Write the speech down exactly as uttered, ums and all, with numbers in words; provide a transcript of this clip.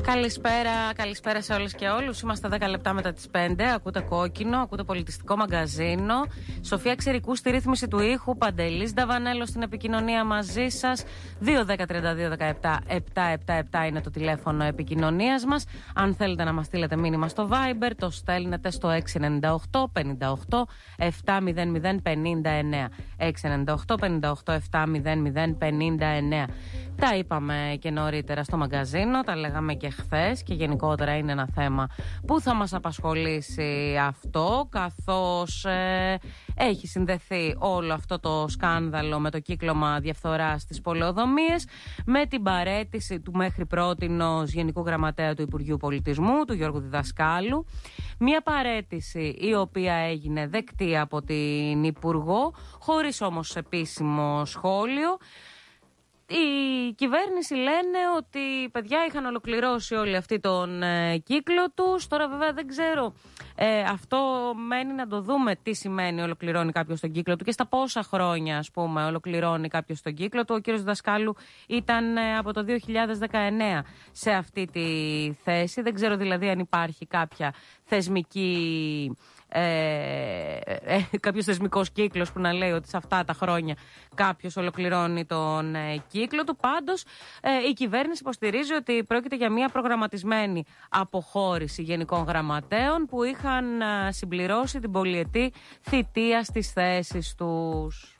Καλησπέρα, καλησπέρα σε όλες και όλους. Είμαστε δέκα λεπτά μετά τις πέντε. Ακούτε Κόκκινο, ακούτε Πολιτιστικό Μαγκαζίνο. Σοφία Ξερικού στη ρύθμιση του ήχου. Παντελής Νταβανέλος στην επικοινωνία μαζί σας. δύο δέκα τριάντα δύο δεκαεπτά επτακόσια εβδομήντα επτά είναι το τηλέφωνο επικοινωνίας μας. Αν θέλετε να μας στείλετε μήνυμα στο Viber, το στέλνετε στο έξι εννιά οκτώ πενήντα οκτώ επτά μηδέν μηδέν πενήντα εννέα. έξι εννιά οκτώ πενήντα οκτώ επτά μηδέν μηδέν πενήντα εννέα. Τα είπαμε και νωρίτερα στο μαγκαζίνο, τα λέγαμε και χθες και γενικότερα είναι ένα θέμα που θα μας απασχολήσει αυτό, καθώς ε, έχει συνδεθεί όλο αυτό το σκάνδαλο με το κύκλωμα διαφθοράς στις πολεοδομίες, με την παραίτηση του μέχρι πρότινος Γενικού Γραμματέα του Υπουργείου Πολιτισμού, του Γιώργου Διδασκάλου. Μια παραίτηση η οποία έγινε δεκτή από την Υπουργό, χωρίς όμως επίσημο σχόλιο. Η κυβέρνηση λένε ότι παιδιά είχαν ολοκληρώσει όλη αυτή τον ε, κύκλο τους. Τώρα βέβαια δεν ξέρω, ε, αυτό μένει να το δούμε τι σημαίνει ολοκληρώνει κάποιος τον κύκλο του και στα πόσα χρόνια ας πούμε ολοκληρώνει κάποιος τον κύκλο του. Ο κύριος Δασκάλου ήταν ε, από το δύο χιλιάδες δεκαεννέα σε αυτή τη θέση. Δεν ξέρω δηλαδή αν υπάρχει κάποια θεσμική... Ε, ε, κάποιος θεσμικός κύκλος που να λέει ότι σε αυτά τα χρόνια κάποιος ολοκληρώνει τον ε, κύκλο του. Πάντως ε, η κυβέρνηση υποστηρίζει ότι πρόκειται για μια προγραμματισμένη αποχώρηση γενικών γραμματέων που είχαν ε, συμπληρώσει την πολυετή θητεία στις θέσεις τους.